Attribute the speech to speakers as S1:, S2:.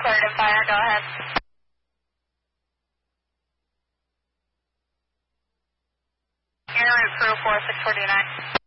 S1: cleared and fire, go ahead. Air route crew 4649.